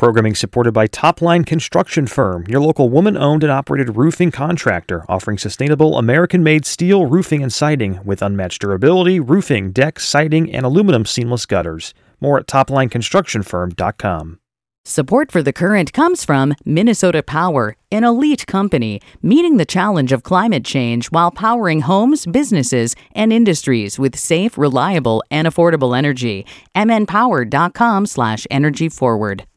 Programming supported by Topline Construction Firm, your local woman-owned and operated roofing contractor offering sustainable American-made steel roofing and siding with unmatched durability, roofing, deck, siding, and aluminum seamless gutters. More at toplineconstructionfirm.com. Support for The Current comes from Minnesota Power, an elite company meeting the challenge of climate change while powering homes, businesses, and industries with safe, reliable, and affordable energy. mnpower.com/energyforward.